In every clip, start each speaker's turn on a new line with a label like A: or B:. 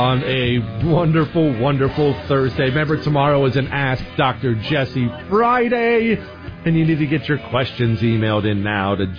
A: On a wonderful, wonderful Thursday. Remember, tomorrow is an Ask Dr. Jesse Friday, and you need to get your questions emailed in now to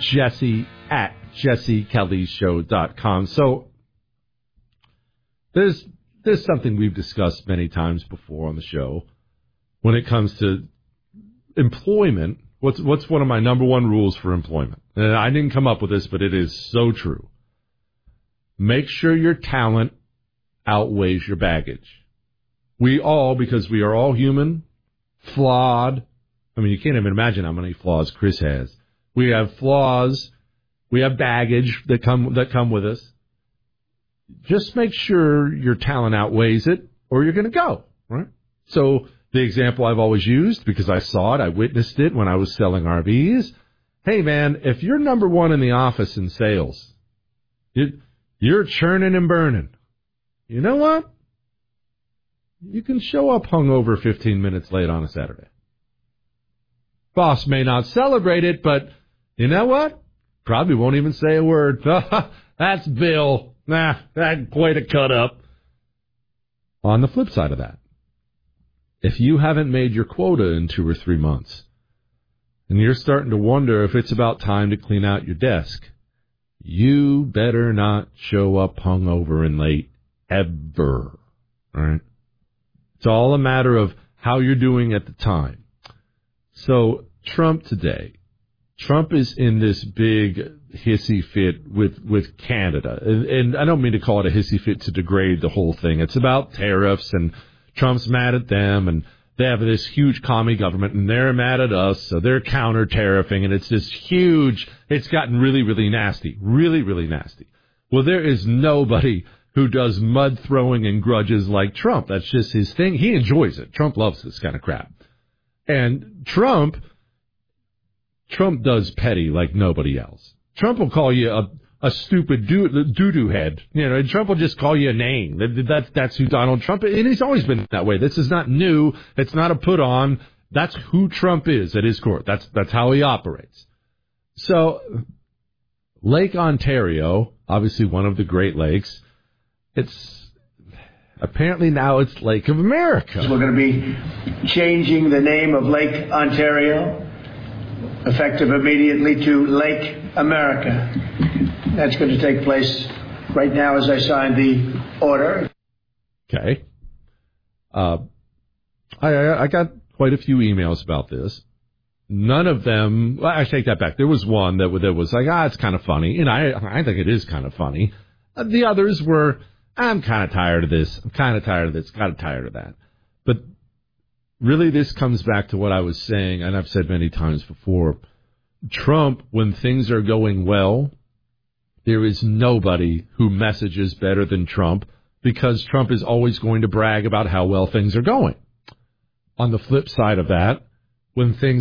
A: jesse@jessekellyshow.com. So there's something we've discussed many times before on the show when it comes to employment. What's one of my number one rules for employment? And I didn't come up with this, but it is so true. Make sure your talent outweighs your baggage. We all, because we are all human, flawed. I mean, you can't even imagine how many flaws Chris has. We have flaws. We have baggage that come with us. Just make sure your talent outweighs it, or you're going to go, right? So the example I've always used, because I saw it, I witnessed it when I was selling RVs. Hey, man, if you're number one in the office in sales, you're churning and burning. You know what? You can show up hungover 15 minutes late on a Saturday. Boss may not celebrate it, but you know what? Probably won't even say a word. That's Bill. Nah, that's quite a cut up. On the flip side of that, if you haven't made your quota in 2 or 3 months, and you're starting to wonder if it's about time to clean out your desk, you better not show up hungover and late. Ever. All right? It's all a matter of how you're doing at the time. So Trump today, Trump is in this big hissy fit with Canada. And I don't mean to call it a hissy fit to degrade the whole thing. It's about tariffs, and Trump's mad at them, and they have this huge commie government, and they're mad at us, so they're counter-tariffing, and it's this huge, it's gotten really, really nasty. Really, really nasty. Well, there is nobody who does mud throwing and grudges like Trump. That's just his thing. He enjoys it. Trump loves this kind of crap. And Trump does petty like nobody else. Trump will call you a stupid doo-doo head. You know, and Trump will just call you a name. That's who Donald Trump is. And he's always been that way. This is not new. It's not a put on. That's who Trump is at his core. That's how he operates. So Lake Ontario, obviously one of the Great Lakes, it's apparently now it's Lake of America.
B: We're going to be changing the name of Lake Ontario, effective immediately, to Lake America. That's going to take place right now as I sign the order.
A: Okay. I got quite a few emails about this. None of them, well, I take that back. There was one that was like, it's kind of funny. And I think it is kind of funny. The others were, I'm kind of tired of this. I'm kind of tired of this. Kind of tired of that. But really, this comes back to what I was saying, and I've said many times before. Trump, when things are going well, there is nobody who messages better than Trump, because Trump is always going to brag about how well things are going. On the flip side of that, when things